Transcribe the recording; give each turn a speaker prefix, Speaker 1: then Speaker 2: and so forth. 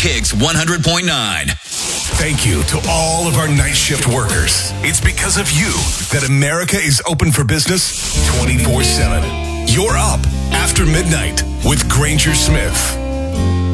Speaker 1: Kicks 100.9.
Speaker 2: Thank you to all of our night shift workers. It's because of you that America is open for business 24/7. You're up after midnight with Granger Smith.